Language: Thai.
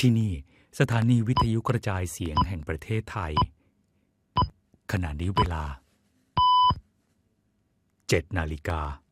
ที่นี่สถานีวิทยุกระจายเสียงแห่งประเทศไทยขณะนี้เวลา 7 นาฬิกา